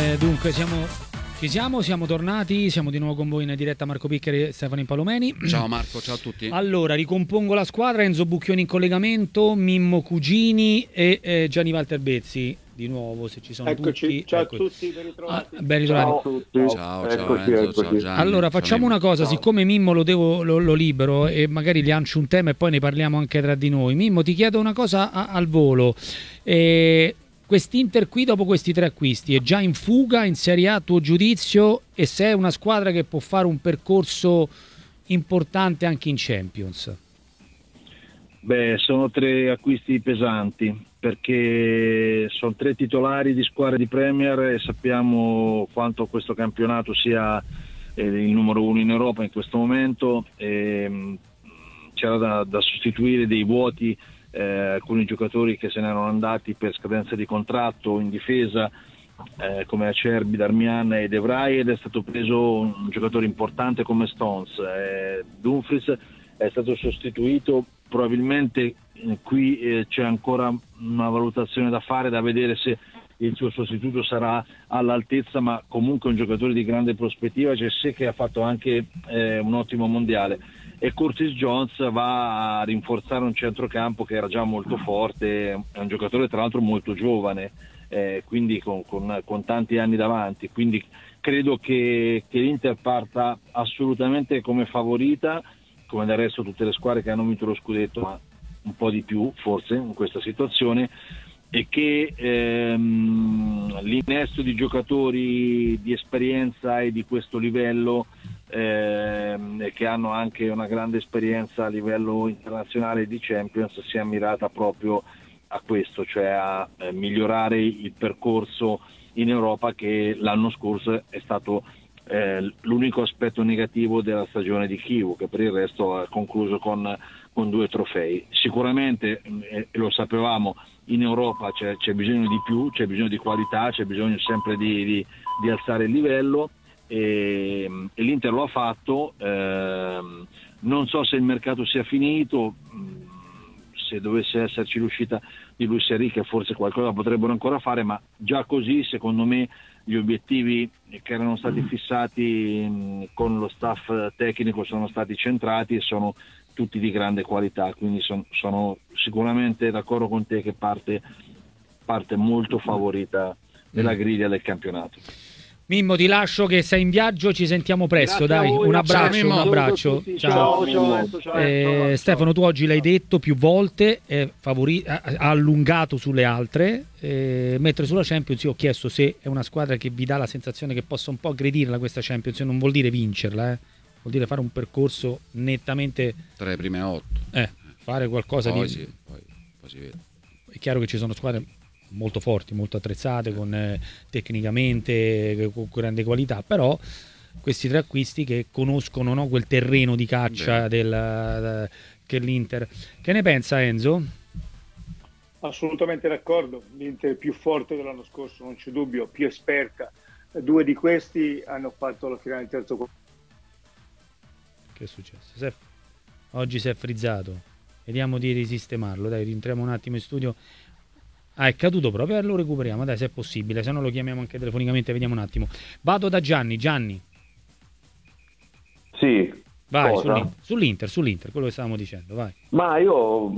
Dunque siamo tornati, siamo di nuovo con voi in diretta, Marco Piccheri e Stefano Impalomeni. Ciao Marco, ciao a tutti. Allora, ricompongo la squadra: Enzo Bucchioni in collegamento, Mimmo Cugini e Gianni Walter Bezzi. Di nuovo, se ci sono tutti. Ciao a tutti, ben ritrovati. Ben ritrovati. Ciao a tutti. Ciao Eccoci, Enzo, eccoci. ciao Gianni. Allora, facciamo una cosa: Ciao. siccome Mimmo lo libero e magari lancio un tema e poi ne parliamo anche tra di noi. Mimmo, ti chiedo una cosa al volo. Quest'Inter qui, dopo questi 3 acquisti, è già in fuga in Serie A, a tuo giudizio? E se è una squadra che può fare un percorso importante anche in Champions? Beh, sono 3 acquisti pesanti, perché sono 3 titolari di squadre di Premier e sappiamo quanto questo campionato sia il numero 1 in Europa in questo momento. C'era da sostituire dei vuoti, alcuni giocatori che se ne erano andati per scadenza di contratto in difesa, come Acerbi, Darmian e De Vrij, ed è stato preso un giocatore importante come Stones. Dumfries è stato sostituito, probabilmente qui c'è ancora una valutazione da fare, da vedere se il suo sostituto sarà all'altezza, ma comunque un giocatore di grande prospettiva. C'è sé che ha fatto anche un ottimo mondiale, e Curtis Jones va a rinforzare un centrocampo che era già molto forte, è un giocatore tra l'altro molto giovane, quindi con tanti anni davanti, quindi credo che l'Inter parta assolutamente come favorita, come del resto tutte le squadre che hanno vinto lo scudetto, ma un po' di più forse in questa situazione, e che l'innesto di giocatori di esperienza e di questo livello, che hanno anche una grande esperienza a livello internazionale di Champions, sia mirata proprio a questo, cioè a migliorare il percorso in Europa, che l'anno scorso è stato l'unico aspetto negativo della stagione di Chievo, che per il resto ha concluso con 2 trofei. Sicuramente, lo sapevamo, in Europa c'è bisogno di più, c'è bisogno di qualità, c'è bisogno sempre di alzare il livello, e l'Inter lo ha fatto. Non so se il mercato sia finito, se dovesse esserci l'uscita di Luis Enrique forse qualcosa potrebbero ancora fare, ma già così secondo me gli obiettivi che erano stati fissati con lo staff tecnico sono stati centrati e sono tutti di grande qualità, quindi sono sicuramente d'accordo con te che parte molto favorita nella griglia del campionato. Mimmo, ti lascio che sei in viaggio, ci sentiamo presto. Grazie dai, a voi, un abbraccio, ciao, un abbraccio. Ciao. Ciao. Stefano, tu oggi l'hai detto più volte, ha allungato sulle altre, mentre sulla Champions io ho chiesto se è una squadra che vi dà la sensazione che possa un po' aggredirla questa Champions. Non vuol dire vincerla, vuol dire fare un percorso nettamente tra le prime 8. Fare qualcosa Poi di... sì, poi si vede. È chiaro che ci sono squadre molto forti, molto attrezzate, tecnicamente, con grande qualità, però questi 3 acquisti che conoscono, no, quel terreno di caccia che l'Inter. Che ne pensa Enzo? Assolutamente d'accordo, l'Inter è più forte dell'anno scorso, non c'è dubbio, più esperta. 2 di questi hanno fatto la finale del terzo quarto. Che è successo? Oggi si è frizzato, vediamo di risistemarlo, dai, rientriamo un attimo in studio. È caduto proprio, lo recuperiamo, dai, se è possibile, se no lo chiamiamo anche telefonicamente, vediamo un attimo. Vado da Gianni. Sì. Vai, sull'Inter, quello che stavamo dicendo, vai. Ma io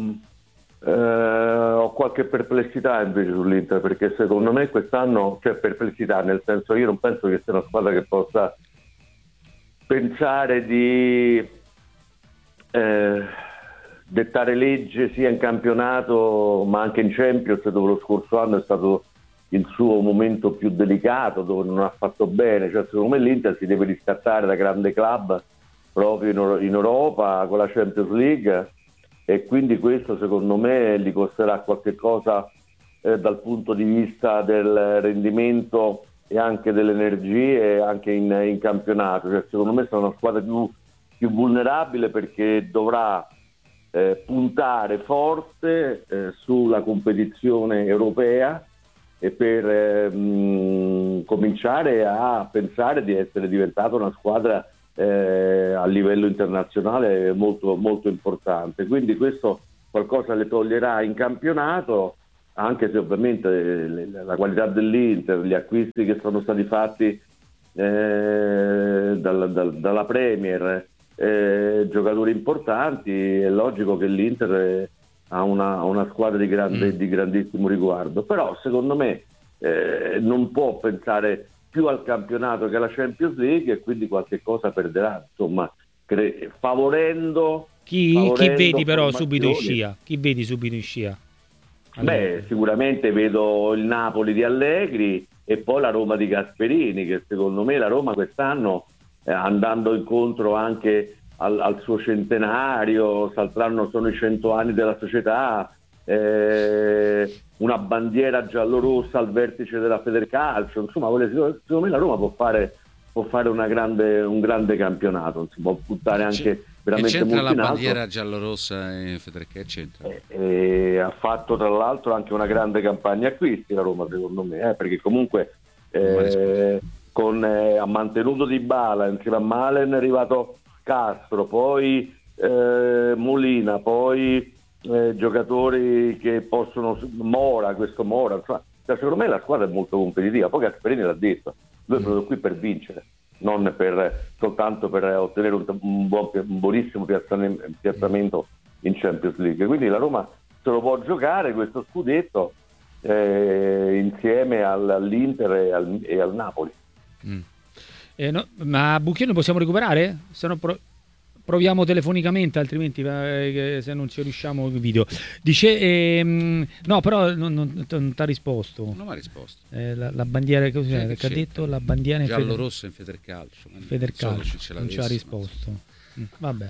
ho qualche perplessità invece sull'Inter, perché secondo me quest'anno c'è perplessità, nel senso, io non penso che sia una squadra che possa pensare di dettare legge sia in campionato ma anche in Champions, dove lo scorso anno è stato il suo momento più delicato, dove non ha fatto bene. Cioè, secondo me l'Inter si deve riscattare da grande club proprio in Europa con la Champions League, e quindi questo secondo me gli costerà qualche cosa dal punto di vista del rendimento e anche delle energie anche in campionato. Cioè, secondo me sarà una squadra più vulnerabile, perché dovrà puntare forte sulla competizione europea, e per cominciare a pensare di essere diventata una squadra a livello internazionale molto, molto importante. Quindi questo qualcosa le toglierà in campionato, anche se ovviamente la qualità dell'Inter, gli acquisti che sono stati fatti dalla Premier, giocatori importanti, è logico che l'Inter ha una squadra di grandissimo riguardo, però secondo me non può pensare più al campionato che alla Champions League, e quindi qualche cosa perderà, insomma, favorendo chi vedi però formazioni. subito in scia? Chi vedi subito in scia? Beh, sicuramente vedo il Napoli di Allegri e poi la Roma di Gasperini, che secondo me la Roma quest'anno, andando incontro anche al suo centenario, l'anno sono i 100 anni della società, una bandiera giallorossa al vertice della Federcalcio, insomma, secondo me la Roma può fare un grande campionato, si può puntare anche veramente molto in alto. C'entra la bandiera giallorossa in Federcalcio? Ha fatto tra l'altro anche una grande campagna acquisti la Roma, secondo me, perché comunque ha mantenuto Dybala, insieme a Malen è arrivato Castro, poi Molina, poi giocatori che possono, Mora, insomma, secondo me la squadra è molto competitiva. Poi Gasperini l'ha detto, lui è proprio qui per vincere, non soltanto per ottenere un buonissimo piazzamento in Champions League, quindi la Roma se lo può giocare questo scudetto insieme all'Inter e al Napoli. No, ma Bucchione possiamo recuperare? Se no proviamo telefonicamente, altrimenti se non ci riusciamo il video. Dice no, però non ti ha risposto. Non mi ha risposto. La bandiera che ha detto, la bandiera giallo-rosso in Federcalcio. Federcalcio non ci ha risposto. Vabbè.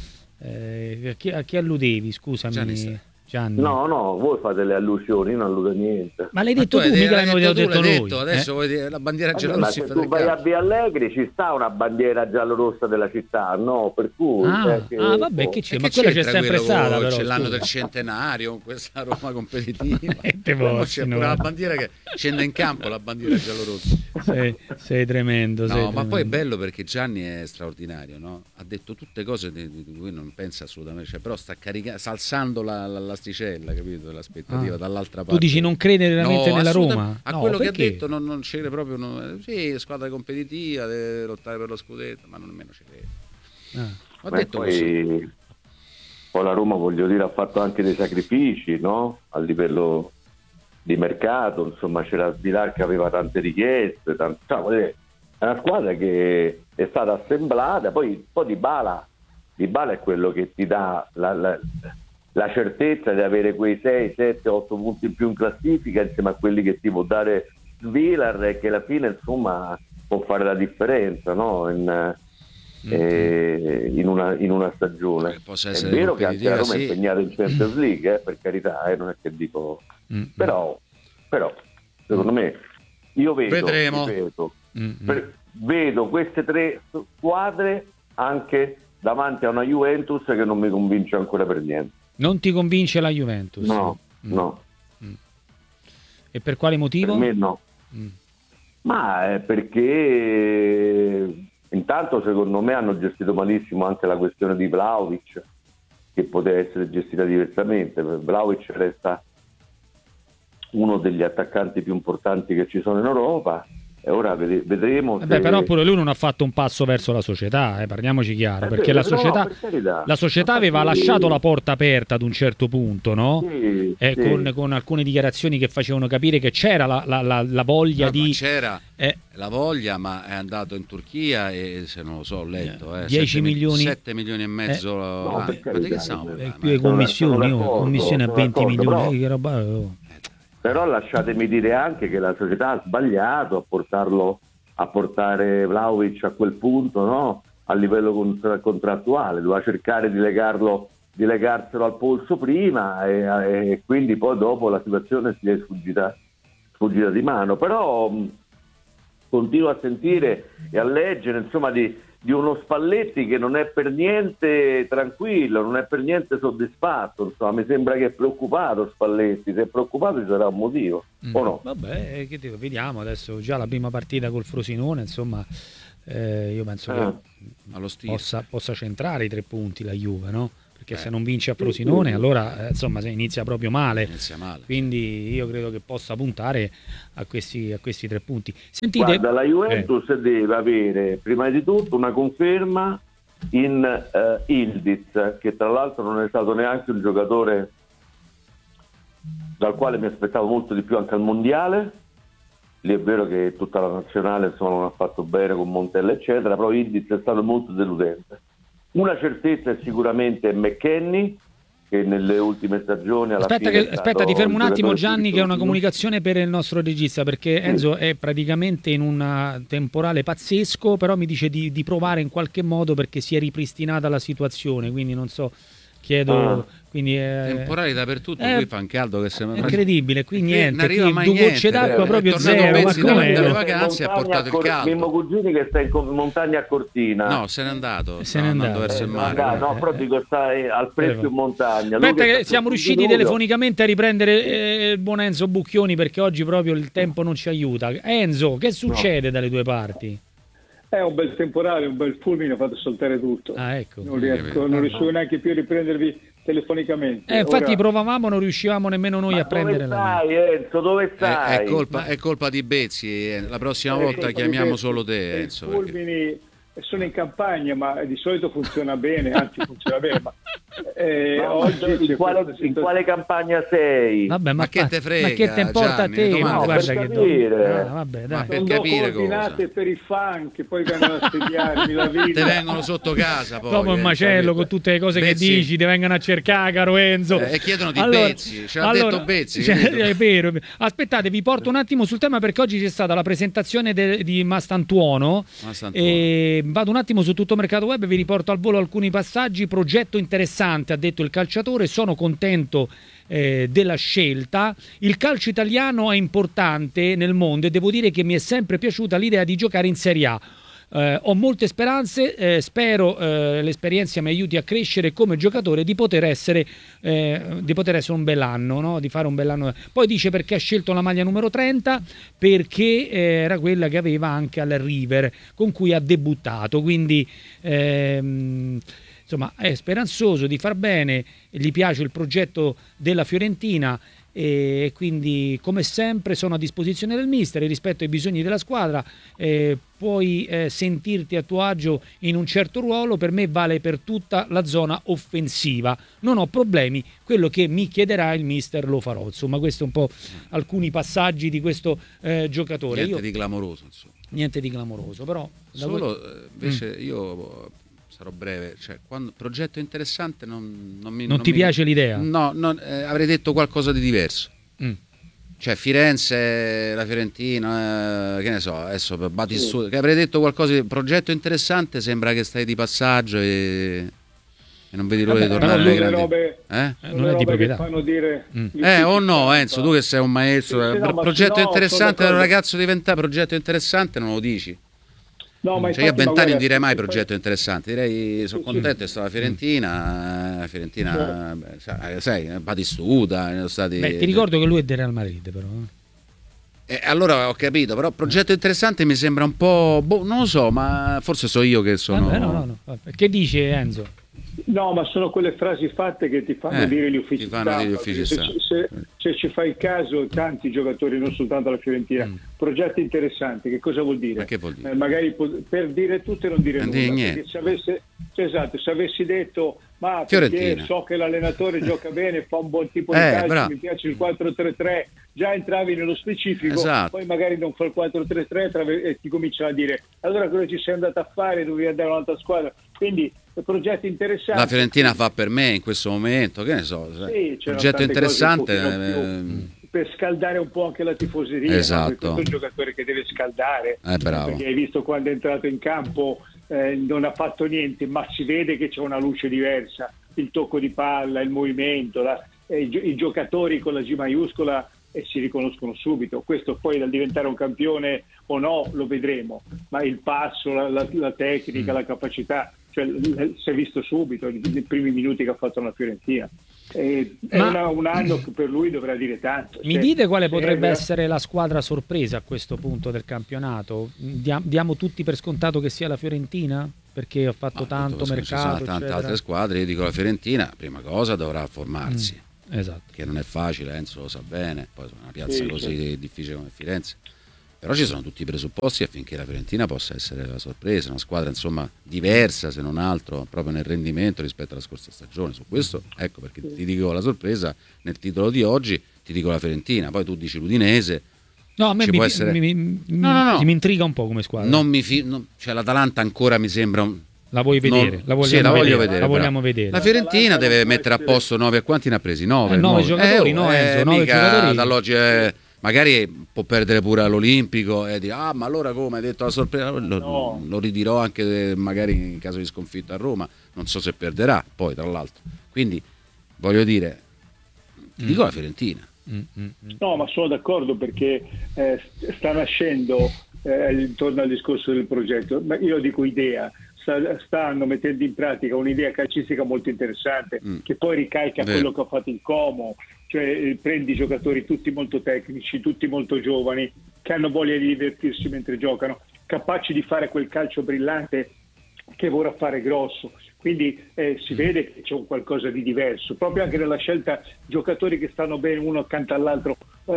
A chi alludevi, scusami? Gianni. No, voi fate le allusioni, io non alludo a niente. Ma l'hai detto tu, mica l'abbiamo detto noi. Adesso vuoi dire la bandiera giallorossa. Ma se tu vai a Via Allegri ci sta una bandiera giallorossa della città, no? Per cui vabbè, che c'è? Ma quella c'è sempre stata, però. C'è l'anno del centenario con questa Roma competitiva. C'è pure la bandiera che scende in campo, la bandiera giallorossa. Sei tremendo. Ma poi è bello perché Gianni è straordinario, no? Ha detto tutte cose di cui non pensa assolutamente, però sta alzando l'asticella, capito? L'aspettativa dall'altra parte. Tu dici non crede veramente nella Roma? A quello che ha detto non ci crede proprio. Sì, squadra competitiva, deve lottare per lo scudetto, ma non nemmeno ci crede. Ho detto poi la Roma, voglio dire, ha fatto anche dei sacrifici, no? A livello di mercato, insomma, c'era Svilar che aveva tante richieste, è una squadra che è stata assemblata, poi Dybala è quello che ti dà la certezza di avere quei 6, 7, 8 punti in più in classifica insieme a quelli che ti può dare Svilar, e che alla fine insomma può fare la differenza, no? In una stagione. È vero che anche la Roma è impegnata in Champions League, per carità, non è che dico, però secondo me io vedo queste tre squadre anche davanti a una Juventus che non mi convince ancora per niente. Non ti convince la Juventus? No. E per quale motivo? Per me no. Ma è perché intanto secondo me hanno gestito malissimo anche la questione di Vlahovic, che poteva essere gestita diversamente. Vlahovic resta uno degli attaccanti più importanti che ci sono in Europa, e ora vedremo. Però pure lui non ha fatto un passo verso la società, parliamoci chiaro, perché la società aveva lasciato la porta aperta ad un certo punto, no? Con alcune dichiarazioni che facevano capire che c'era la voglia di... C'era la voglia, ma è andato in Turchia e, se non lo so, ho letto 10 milioni, 7 milioni e mezzo ma di che stiamo parlando? Più le commissioni a 20 milioni, che roba... Però lasciatemi dire anche che la società ha sbagliato a portare Vlahovic a quel punto, no? A livello contrattuale, doveva cercare di legarselo al polso prima, e quindi poi dopo la situazione si è sfuggita di mano. Però continuo a sentire e a leggere, insomma, di uno Spalletti che non è per niente tranquillo, non è per niente soddisfatto, insomma, mi sembra che è preoccupato Spalletti. Se è preoccupato ci sarà un motivo, o no? Vabbè, che dico, vediamo adesso, già la prima partita col Frosinone, insomma, io penso che possa centrare i 3 punti la Juve, no? perché se non vince a Frosinone allora insomma se inizia proprio male. Inizia male. Quindi io credo che possa puntare a questi 3 punti. Sentite, guarda, la Juventus deve avere prima di tutto una conferma in Ildiz, che tra l'altro non è stato neanche un giocatore dal quale mi aspettavo molto di più anche al mondiale. Lì è vero che tutta la nazionale insomma non ha fatto bene con Montella eccetera, però Ildiz è stato molto deludente. Una certezza è sicuramente McKennie, che nelle ultime stagioni aspetta, ti fermo un attimo Gianni, che è una comunicazione per il nostro regista, perché Enzo è praticamente in un temporale pazzesco, però mi dice di provare in qualche modo perché si è ripristinata la situazione, quindi non so, chiedo quindi temporali dappertutto, qui fa un caldo che sembra incredibile, qui niente, qui arriva mai due gocce d'acqua proprio zero, ma dalle come vacanze ha portato il caldo. Mimmo Cugini che sta in montagna a Cortina. No, se n'è andato verso il mare. No, però dico stai al fresco in montagna. Aspetta che siamo riusciti telefonicamente a riprendere il buon Enzo Bucchioni, perché oggi proprio il tempo non ci aiuta. Enzo, che succede dalle due parti? È un bel temporale, un bel fulmine, ha fatto saltare tutto. Ecco. Non riuscivo neanche più a riprendervi telefonicamente. Infatti provavamo, non riuscivamo nemmeno noi a prendere Enzo, dove stai? È colpa di Bezzi, la prossima volta chiamiamo solo te, Enzo. I fulmini sono in campagna, ma di solito funziona bene, anzi funziona bene, ma oggi in quale campagna sei? Vabbè, ma che te frega? Ma che te importa a te? No, guarda per che capire. dai. Per capire coordinate cosa? per i fan che poi vengono a studiarmi la vita. Te vengono sotto casa poi. Dopo il macello con tutte le cose Bezzi. che dici, ti vengono a cercare, caro Enzo. E chiedono di Bezzi, ce l'ha detto Bezzi. È vero. Aspettate, vi porto un attimo sul tema, perché oggi c'è stata la presentazione di Mastantuono. E vado un attimo su Tutto Mercato Web, vi riporto al volo alcuni passaggi. Progetto interessante, ha detto il calciatore, sono contento della scelta. Il calcio italiano è importante nel mondo e devo dire che mi è sempre piaciuta l'idea di giocare in Serie A. Ho molte speranze, spero l'esperienza mi aiuti a crescere come giocatore, di poter essere un bell'anno, no? Di fare un bell'anno. Poi dice perché ha scelto la maglia numero 30, perché era quella che aveva anche al River, con cui ha debuttato, quindi insomma è speranzoso di far bene, gli piace il progetto della Fiorentina e quindi come sempre sono a disposizione del mister rispetto ai bisogni della squadra. Puoi sentirti a tuo agio in un certo ruolo, per me vale per tutta la zona offensiva, non ho problemi, quello che mi chiederà il mister lo farò. Insomma, questo è un po' alcuni passaggi di questo giocatore. Niente di clamoroso, insomma. Niente di clamoroso, però solo invece io sarò breve, cioè quando progetto interessante non ti piace l'idea? No, avrei detto qualcosa di diverso. Cioè Firenze, la Fiorentina, che ne so, adesso per Batistuta, che avrei detto qualcosa di progetto interessante, sembra che stai di passaggio e non vedi l'ora di tornare alle grandi. Non è di proprietà. Fanno dire o no, Enzo, tu che sei un maestro, progetto interessante da un ragazzo di 20 anni, progetto interessante non lo dici? No, ma io a 20 anni non direi mai progetto interessante, direi sono contento, è stata la Fiorentina, sai, Batistuta, sono stati... ti ricordo che lui è del Real Madrid, però. Allora ho capito, però progetto interessante mi sembra un po', non lo so, ma forse so io che sono... Vabbè, no. Che dice Enzo? No, ma sono quelle frasi fatte che ti fanno dire gli uffici stampa. Se ci fai caso, tanti giocatori, non soltanto la Fiorentina, progetti interessanti, che cosa vuol dire? Ma che vuol dire? Magari per dire tutto e non dire nulla. Niente. Se avessi detto ma Fiorentina, perché so che l'allenatore gioca bene, fa un buon tipo di calcio, bravo. Mi piace il 4-3-3, già entravi nello specifico, esatto. Poi magari non fa il 4-3-3 e ti cominciano a dire allora cosa ci sei andato a fare, dovevi andare a un'altra squadra, quindi progetti interessanti. La Fiorentina fa per me in questo momento, che ne so, progetto interessante per scaldare un po' anche la tifoseria, esatto. Questo è un giocatore che deve scaldare, bravo. Perché hai visto quando è entrato in campo non ha fatto niente, ma si vede che c'è una luce diversa, il tocco di palla, il movimento, i giocatori con la G maiuscola si riconoscono subito. Questo poi dal diventare un campione o no lo vedremo, ma il passo, la tecnica, la capacità, cioè si è visto subito nei primi minuti che ha fatto la Fiorentina. È un anno che per lui dovrà dire tanto. Mi dite quale potrebbe essere la squadra sorpresa a questo punto del campionato? Diamo tutti per scontato che sia la Fiorentina? perché ho fatto tanto mercato, ci sono tante eccetera. altre squadre. Io dico la Fiorentina, prima cosa dovrà formarsi, esatto, che non è facile, Enzo lo sa bene, poi è una piazza così difficile come Firenze, però ci sono tutti i presupposti affinché la Fiorentina possa essere la sorpresa, una squadra insomma diversa se non altro proprio nel rendimento rispetto alla scorsa stagione. Su questo ecco perché ti dico la sorpresa nel titolo di oggi, ti dico la Fiorentina, poi tu dici l'Udinese. No, a me mi intriga un po' come squadra. Cioè l'Atalanta ancora mi sembra la vuoi vedere? La vogliamo vedere. La Fiorentina deve mettere a posto 9, a quanti ne ha presi? 9 giocatori, Enzo, 9 giocatori. Dall'oggi magari può perdere pure all'Olimpico e dire ma allora come hai detto la sorpresa, lo ridirò anche magari in caso di sconfitta a Roma, non so se perderà poi tra l'altro, quindi voglio dire ti dico la Fiorentina. No, ma sono d'accordo perché sta nascendo intorno al discorso del progetto, ma io dico idea, stanno mettendo in pratica un'idea calcistica molto interessante che poi ricalca quello che ha fatto il Como, cioè prendi giocatori tutti molto tecnici, tutti molto giovani, che hanno voglia di divertirsi mentre giocano, capaci di fare quel calcio brillante che vorrà fare grosso. Quindi si vede che c'è un qualcosa di diverso, proprio anche nella scelta giocatori che stanno bene uno accanto all'altro,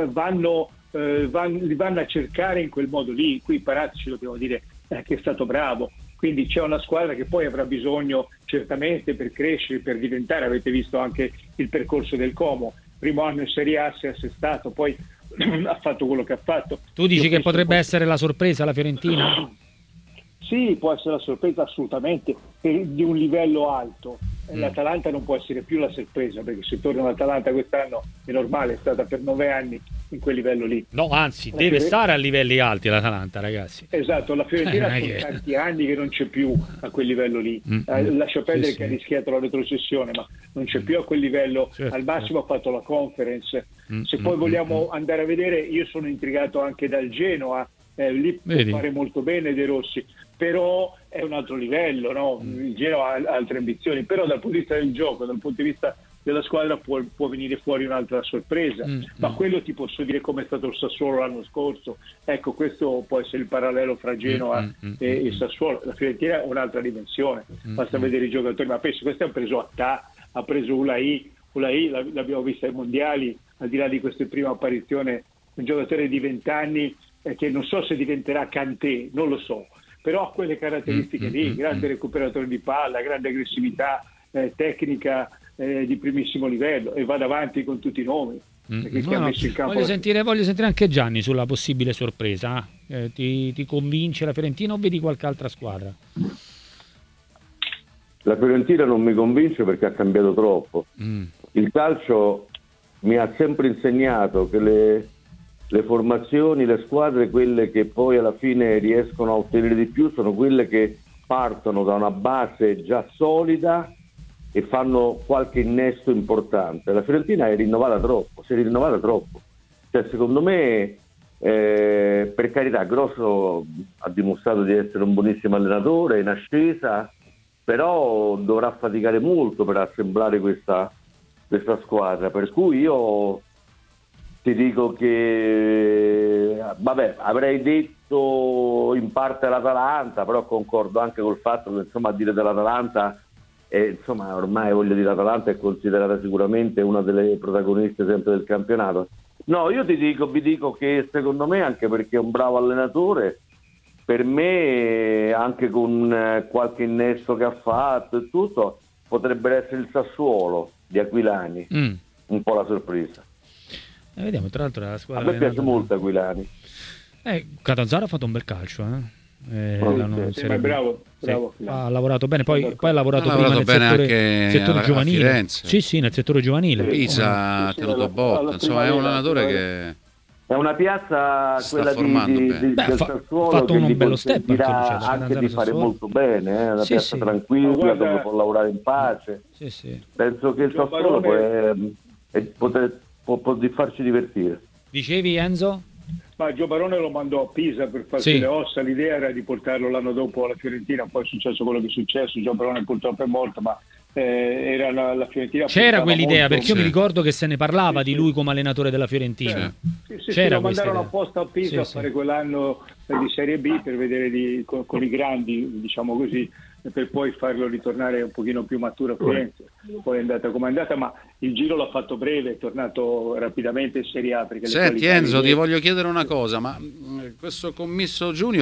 li vanno a cercare in quel modo lì. Qui Parazzi ci dobbiamo dire che è stato bravo, quindi c'è una squadra che poi avrà bisogno certamente per crescere, per diventare, avete visto anche il percorso del Como, primo anno in Serie A si è assestato, poi ha fatto quello che ha fatto. Tu dici che potrebbe essere la sorpresa la Fiorentina? Sì, può essere la sorpresa assolutamente, di un livello alto. L'Atalanta non può essere più la sorpresa, perché se torna l'Atalanta quest'anno è normale, è stata per 9 anni in quel livello lì. No, anzi, deve stare a livelli alti l'Atalanta, ragazzi. Esatto, la Fiorentina sono tanti anni che non c'è più a quel livello lì. Lascia perdere che ha rischiato la retrocessione, ma non c'è più a quel livello. Certo, al massimo ha fatto la Conference. Se poi vogliamo andare a vedere, io sono intrigato anche dal Genoa. Lì può fare molto bene De Rossi, però è un altro livello, no? Il Genoa ha altre ambizioni, però dal punto di vista del gioco, dal punto di vista della squadra può venire fuori un'altra sorpresa, ma quello ti posso dire come è stato il Sassuolo l'anno scorso. Ecco, questo può essere il parallelo fra Genoa e il Sassuolo. La Fiorentina è un'altra dimensione, basta vedere i giocatori, ma penso questo ha preso Attà, ha preso Ulai l'abbiamo vista ai mondiali, al di là di questa prima apparizione, un giocatore di 20 anni che non so se diventerà Kanté, non lo so, però ha quelle caratteristiche lì, grande recuperatore di palla, grande aggressività, tecnica di primissimo livello, e va davanti con tutti i nomi. Chi ha messo in campo... voglio sentire anche Gianni sulla possibile sorpresa. Ti convince la Fiorentina o vedi qualche altra squadra? La Fiorentina non mi convince perché ha cambiato troppo. Il calcio mi ha sempre insegnato che le formazioni, le squadre, quelle che poi alla fine riescono a ottenere di più, sono quelle che partono da una base già solida e fanno qualche innesto importante. La Fiorentina si è rinnovata troppo. Cioè, secondo me, per carità, Grosso ha dimostrato di essere un buonissimo allenatore, in ascesa, però dovrà faticare molto per assemblare questa squadra, per cui io ti dico che avrei detto in parte l'Atalanta, però concordo anche col fatto che insomma a dire dell'Atalanta ormai voglio dire l'Atalanta è considerata sicuramente una delle protagoniste sempre del campionato. No, io vi dico che secondo me, anche perché è un bravo allenatore, per me anche con qualche innesto che ha fatto e tutto potrebbe essere il Sassuolo di Aquilani, un po' la sorpresa. Vediamo, tra l'altro la squadra a me piace molto Aquilani. Catanzaro ha fatto un bel calcio, è bravo. Ha lavorato bene, poi ha lavorato prima nel settore giovanile. Sì, nel settore giovanile. Pisa ha tenuto botta, insomma è un allenatore che è una piazza, quella del Sassuolo, ha fatto che un bello step anche di fare molto bene, una piazza tranquilla dove può lavorare in pace. Penso che il Sassuolo può farci divertire. Dicevi, Enzo? Ma Gio Barone lo mandò a Pisa per farsi le ossa, l'idea era di portarlo l'anno dopo alla Fiorentina, poi è successo quello che è successo, Gio Barone purtroppo è morto, ma era la Fiorentina. C'era quell'idea, molto, perché io mi ricordo che se ne parlava di lui come allenatore della Fiorentina. C'era, lo mandarono apposta a Pisa a sì, fare quell'anno di Serie B per vedere con i grandi, diciamo così, per poi farlo ritornare un pochino più maturo a Firenze. Poi è andata come è andata, ma il giro l'ha fatto breve, è tornato rapidamente in Serie A. Senti Enzo, ti voglio chiedere una cosa, ma questo commisso Junior